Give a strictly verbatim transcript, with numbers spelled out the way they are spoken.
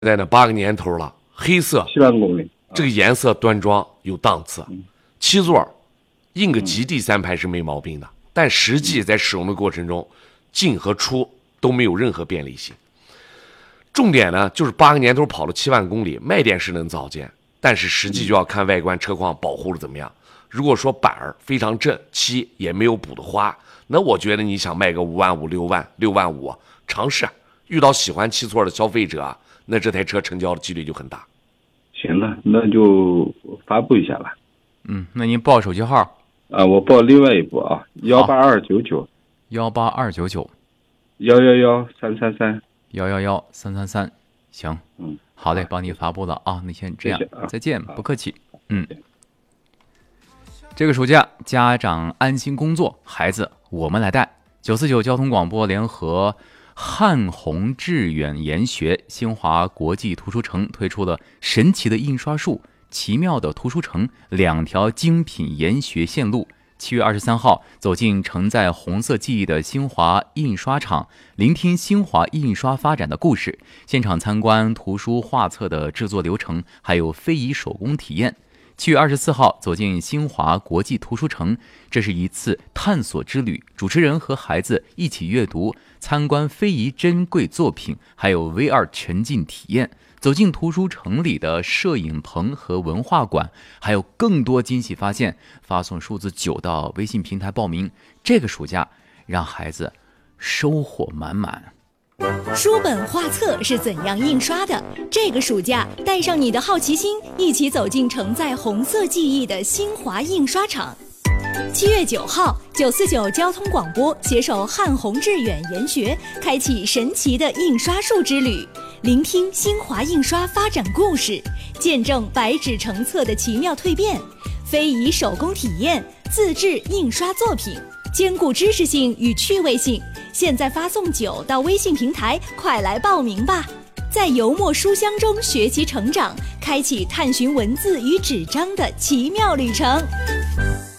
在那八个年头了，黑色七万公里， 这个颜色端庄有档次，七座印个极地三排是没毛病的，但实际在使用的过程中，进和出都没有任何便利性。重点呢就是八个年头跑了七万公里，卖点是能造舰，但是实际就要看外观车况保护的怎么样。如果说板儿非常正，漆也没有补的花，那我觉得你想卖个五万五、六万、六万五，尝试遇到喜欢七座的消费者，那这台车成交的几率就很大。 行了，那就发布一下吧。 嗯，那您报手机号啊，我报另外一部啊，幺八二九九幺八二九九幺幺幺三三三幺幺幺三三三。行， 嗯， 好嘞，帮你发布了啊。那先这样， 谢谢啊、 再见，不客气。嗯。这个暑假，家长安心工作，孩子我们来带。九四九交通广播联合汉宏致远研学、新华国际图书城推出了神奇的印刷术、奇妙的图书城两条精品研学线路。七月二十三号，走进承载红色记忆的新华印刷厂，聆听新华印刷发展的故事，现场参观图书画册的制作流程，还有非遗手工体验。七月二十四号，走进新华国际图书城，这是一次探索之旅。主持人和孩子一起阅读、参观非遗珍贵作品，还有 V R 沉浸体验。走进图书城里的摄影棚和文化馆，还有更多惊喜发现。发送数字九到微信平台报名。这个暑假，让孩子收获满满。 书本画册是怎样印刷的？这个暑假，带上你的好奇心，一起走进承载红色记忆的新华印刷厂。七月九号，九四九交通广播携手汉宏致远研学，开启神奇的印刷术之旅，聆听新华印刷发展故事，见证白纸成册的奇妙蜕变，非遗手工体验，自制印刷作品，兼顾知识性与趣味性。现在发送九到微信平台，快来报名吧！在油墨书香中学习成长，开启探寻文字与纸张的奇妙旅程。